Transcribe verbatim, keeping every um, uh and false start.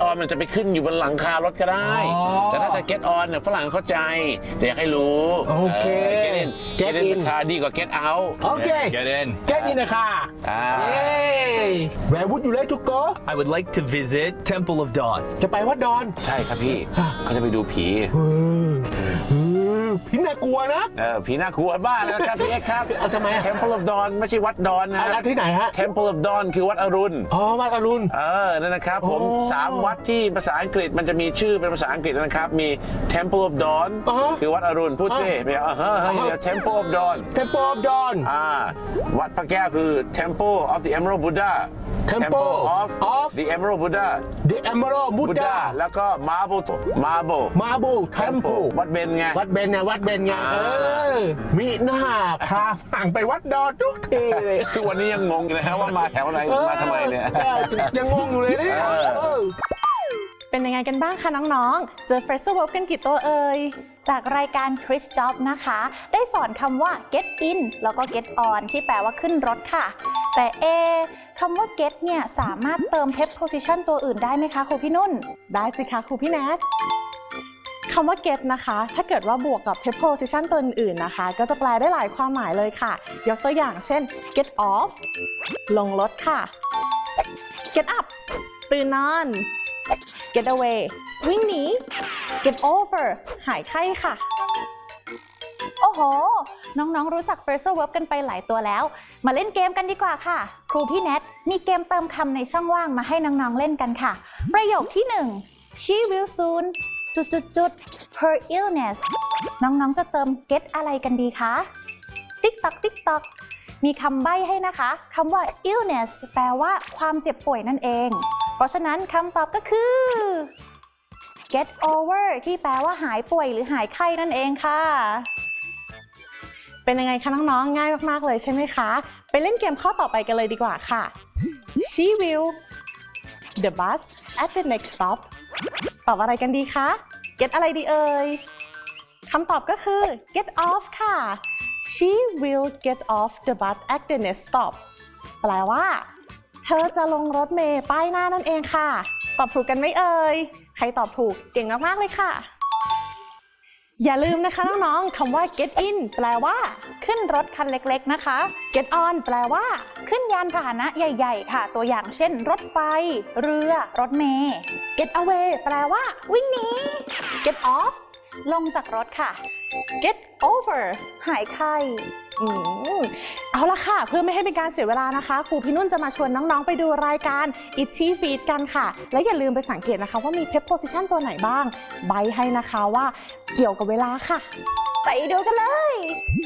on มันจะไปขึ้นอยู่บนหลังคารถก็ได้แต่ถ้าจะ get on เนี่ยฝรั่งเข้าใจแต่อยากให้รู้โอเค get in get in ราคาดีกว่า get out โอเค get in get in นะคะ Where would you like to go I would like to visit Temple of Dawn จะไปวัดดอนใช่ครับพี่เขาจะไปดูผีผีน่ากลัวนะเออผีน่ากลัวบ้าแล้วครับพี่เอ็กครับทำไม Temple of Dawn ไม่ใช่วัดดอนนะที่ไหนฮะ Temple of Dawn คือวัดอรุณอ๋อวัดอรุณเออนั่นนะครับผมสามวัดที่ภาษาอังกฤษมันจะมีชื่อเป็นภาษาอังกฤษนะครับมี Temple of Dawn คือวัดอรุณพูดสิไปอ่ะเฮ้ย Temple of Dawn Temple of Dawn อ่าวัดพระแก้วคือ Temple of the Emerald Buddha Temple of the Emerald Buddha the Emerald Buddha แล้วก็ Marble Marble Marble Temple วัดเบญไงวัดเบญไงวัดเบญไงเออมีหน้าพาฝั่งไปวัดดอนทุกทีเลยทุกวันนี้ยังงงอยู่นะครับว่ามาแถวไหนมาทำไมเนี่ยยังงงอยู่เลยเนี่ยเป็นยังไงกันบ้างคะน้องๆเจอ Phrasal verb กันกี่ตัวเอ่ยจากรายการ Chris Job นะคะได้สอนคำว่า get in แล้วก็ get on ที่แปลว่าขึ้นรถค่ะแต่เอคำว่า get เนี่ยสามารถเติม preposition ตัวอื่นได้ไหมคะครูพี่นุ่นได้สิคะครูพี่แนทคำว่า get นะคะถ้าเกิดว่าบวกกับ preposition ตัวอื่นๆนะคะก็จะแปลได้หลายความหมายเลยค่ะยกตัวอย่างเช่น get off ลงรถค่ะ get up ตื่นนอน get away วิ่งหนี get over หายไข้ค่ะโอ้โหน้องๆรู้จัก phrasal verb กันไปหลายตัวแล้วมาเล่นเกมกันดีกว่าค่ะครูพี่แนทมีเกมเติมคำในช่องว่างมาให้น้องๆเล่นกันค่ะประโยคที่หนึ่ง she will soon จุดๆ her illness น้องๆจะเติม get อะไรกันดีคะ ติ๊กตักติ๊กตักมีคำใบ้ให้นะคะคำว่า illness แปลว่าความเจ็บป่วยนั่นเองเพราะฉะนั้นคำตอบก็คือ get over ที่แปลว่าหายป่วยหรือหายไข้นั่นเองค่ะเป็นยังไงคะน้องๆง่ายมากๆเลยใช่ไหมคะไปเล่นเกมข้อต่อไปกันเลยดีกว่าค่ะ she will the bus at the next stop ตอบอะไรกันดีคะ get อะไรดีเอ่ยคำตอบก็คือ get off ค่ะ she will get off the bus at the next stop แปลว่าเธอจะลงรถเมล์ป้ายหน้านั่นเองค่ะตอบถูกกันไหมเอ่ยใครตอบถูกเก่งมากๆเลยค่ะอย่าลืมนะคะน้องๆคำว่า get in แปลว่าขึ้นรถคันเล็กๆนะคะ get on แปลว่าขึ้นยานพาหนะใหญ่ๆค่ะตัวอย่างเช่นรถไฟเรือรถเมล์ get away แปลว่าวิ่งหนี get off ลงจากรถค่ะ get over หายไข้อืมเอาละค่ะเพื่อไม่ให้เป็นการเสียเวลานะคะครูพี่นุ่นจะมาชวนน้องๆไปดูรายการ Itchy Feet กันค่ะและอย่าลืมไปสังเกตนะคะว่ามี preposition ตัวไหนบ้างใบให้นะคะว่าเกี่ยวกับเวลาค่ะไปดูกันเลย